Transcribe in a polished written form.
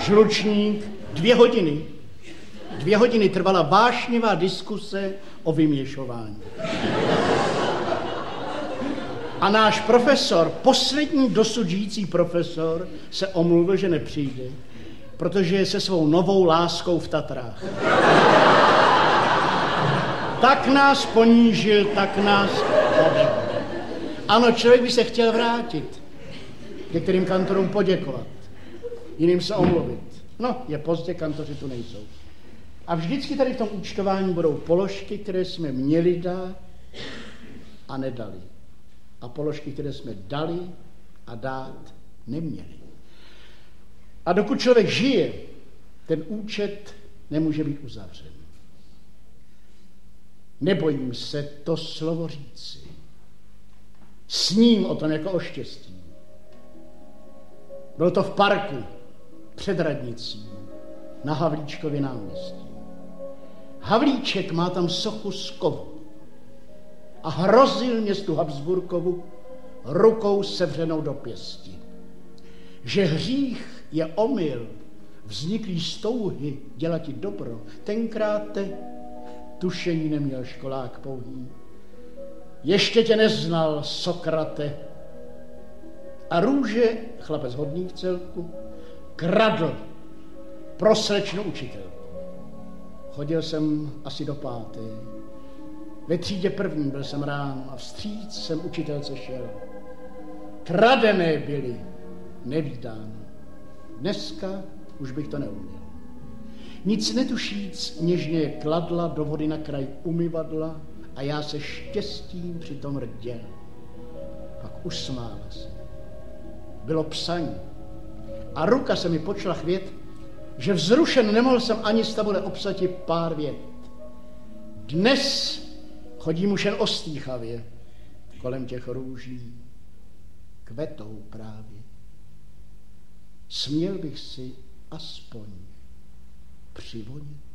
žlučník, 2 hodiny. 2 hodiny trvala vášnivá diskuse o vyměšování. A náš profesor, poslední dosud žijící profesor, se omluvil, že nepřijde, protože je se svou novou láskou v Tatrách. Tak nás ponížil, tak nás pobil. Ano, člověk by se chtěl vrátit, některým kantorům poděkovat, jiným se omluvit. No, je pozdě, kantoři tu nejsou. A vždycky tady v tom účtování budou položky, které jsme měli dát a nedali. A položky, které jsme dali a dát neměli. A dokud člověk žije, ten účet nemůže být uzavřen. Nebojím se to slovo říci. Sním o tom jako o štěstí. Bylo to v parku před radnicí na Havlíčkově náměstí. Havlíček má tam sochu z kovu a hrozil městu Habsburkovu rukou sevřenou do pěsti, že hřích je omyl vzniklý z touhy dělati dobro. Tenkrát tušení neměl školák pouhý. Ještě tě neznal, Sokrate. A Růže, chlapec hodný v celku, kradl pro slečnu učitelku. Chodil jsem asi do 5. Ve třídě 1. byl jsem ráno a vstříc jsem učitelce šel. Kradené byly, nevídáno. Dneska už bych to neuměl. Nic netušíc něžně je kladla do vody na kraj umyvadla a já se štěstím přitom rděl. Pak usmála se. Bylo psaní. A ruka se mi počala chvět, že vzrušen nemohl jsem ani z tabule obsati pár vět. Dnes chodím už jen ostýchavě kolem těch růží. Kvetou právě. Směl bych si aspoň přivonit.